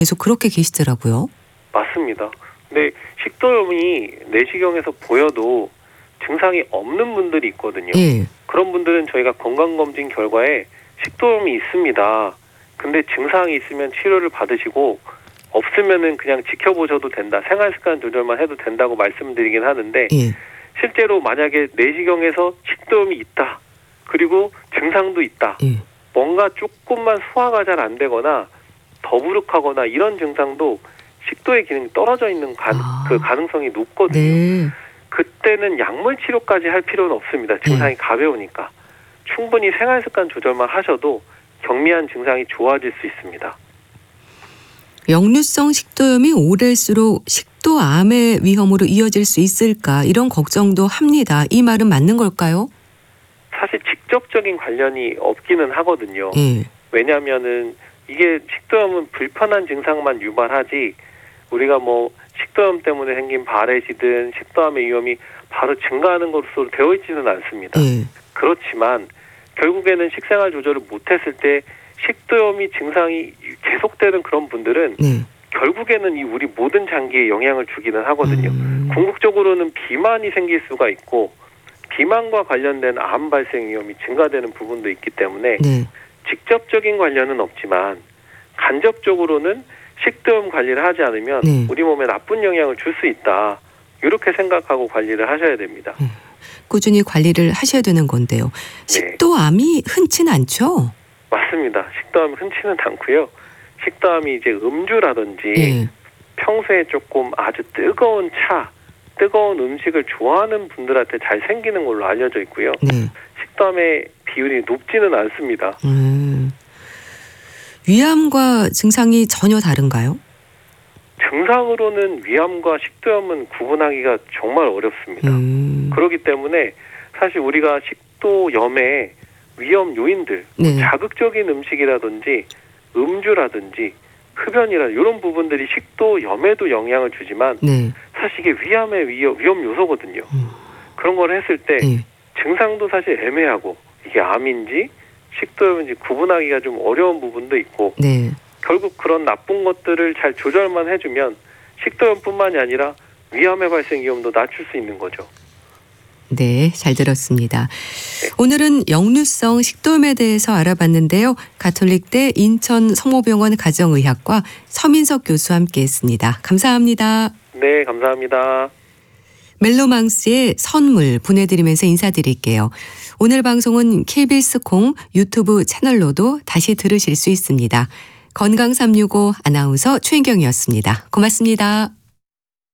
계속 그렇게 계시더라고요. 맞습니다. 근데 식도염이 내시경에서 보여도 증상이 없는 분들이 있거든요. 예. 그런 분들은 저희가 건강검진 결과에 식도염이 있습니다. 근데 증상이 있으면 치료를 받으시고 없으면은 그냥 지켜보셔도 된다. 생활습관 조절만 해도 된다고 말씀드리긴 하는데 예. 실제로 만약에 내시경에서 식도염이 있다. 그리고 증상도 있다. 예. 뭔가 조금만 소화가 잘 안 되거나 더부룩하거나 이런 증상도 식도의 기능이 떨어져 있는 그 가능성이 높거든요. 네. 그때는 약물 치료까지 할 필요는 없습니다. 증상이 가벼우니까. 충분히 생활습관 조절만 하셔도 경미한 증상이 좋아질 수 있습니다. 역류성 식도염이 오래일수록 식도암의 위험으로 이어질 수 있을까 이런 걱정도 합니다. 이 말은 맞는 걸까요? 사실 직접적인 관련이 없기는 하거든요. 예. 왜냐하면은 이게 식도염은 불편한 증상만 유발하지 우리가 뭐 식도염 때문에 생긴 발해지든 식도암의 위험이 바로 증가하는 것으로 되어 있지는 않습니다. 예. 그렇지만 결국에는 식생활 조절을 못했을 때 식도염이 증상이 계속되는 그런 분들은 네. 결국에는 이 우리 모든 장기에 영향을 주기는 하거든요. 궁극적으로는 비만이 생길 수가 있고 비만과 관련된 암 발생 위험이 증가되는 부분도 있기 때문에 네. 직접적인 관련은 없지만 간접적으로는 식도염 관리를 하지 않으면 네. 우리 몸에 나쁜 영향을 줄 수 있다. 이렇게 생각하고 관리를 하셔야 됩니다. 꾸준히 관리를 하셔야 되는 건데요. 식도암이 흔치는 않죠? 맞습니다. 식도암이 흔치는 않고요. 식도암이 이제 음주라든지 예. 평소에 조금 아주 뜨거운 차, 뜨거운 음식을 좋아하는 분들한테 잘 생기는 걸로 알려져 있고요. 네. 식도암의 비율이 높지는 않습니다. 위암과 증상이 전혀 다른가요? 증상으로는 위암과 식도염은 구분하기가 정말 어렵습니다. 그렇기 때문에 사실 우리가 식도염의 위험 요인들, 네. 자극적인 음식이라든지 음주라든지 흡연이라든지 이런 부분들이 식도염에도 영향을 주지만 네. 사실 이게 위암의 위험 요소거든요. 그런 걸 했을 때 네. 증상도 사실 애매하고 이게 암인지 식도염인지 구분하기가 좀 어려운 부분도 있고 네. 결국 그런 나쁜 것들을 잘 조절만 해주면 식도염뿐만이 아니라 위암의 발생 위험도 낮출 수 있는 거죠. 네, 잘 들었습니다. 오늘은 역류성 식도염에 대해서 알아봤는데요. 가톨릭대 인천 성모병원 가정의학과 서민석 교수와 함께했습니다. 감사합니다. 네, 감사합니다. 멜로망스의 선물 보내드리면서 인사드릴게요. 오늘 방송은 KBS 콩 유튜브 채널로도 다시 들으실 수 있습니다. 건강365 아나운서 최인경이었습니다. 고맙습니다.